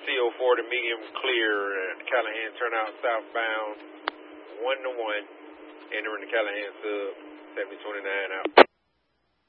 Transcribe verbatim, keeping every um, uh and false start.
C O forty medium clear, and Callahan turn out southbound, one to one, entering the Callahan sub, seventy twenty-nine out.